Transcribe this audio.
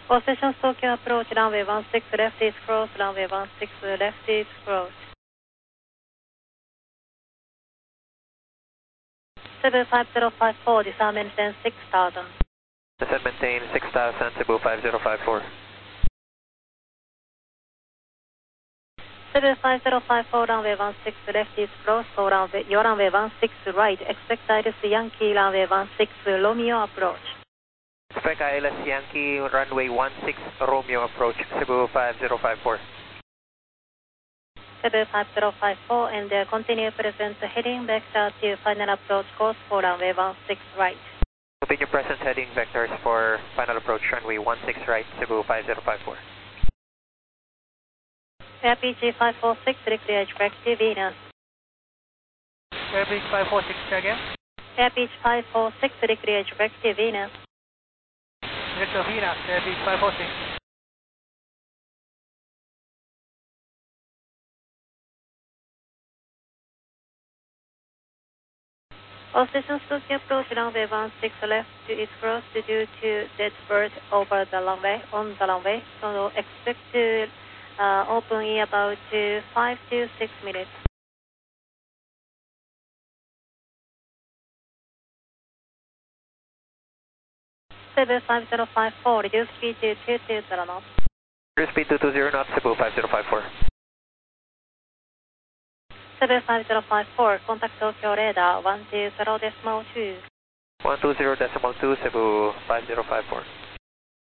All stations Tokyo approach runway 16 left is cross, runway 16 left is cross. 75054, descend maintain 6000. Descend maintain 6000, Cebu 5054. 75054, runway 16 left is cross, so your runway 16 right, expect ILS Yankee, runway 16 Romeo approach. Expect ILS Yankee, runway 16 Romeo approach, Cebu 5054. 75054, and continue present heading vector to final approach course for runway 16 right. Continue present heading vectors for final approach, runway 16 right, Cebu 5054. AirPG 546, reclear corrective Venus. AirBridge 546 again. AirPG 546, reclear corrective Venus. Director Venus, AirBridge 546. All stations Tokyo approach runway 16 left is crossed due to dead bird over the runway, on the runway, so expect to open in about 5 to 6 minutes. 75054, reduce speed to 220 knots. Reduce speed 220 knots, Cebu 5054. 75054, contact Tokyo radar 120.2. 120.2, Cebu 5054.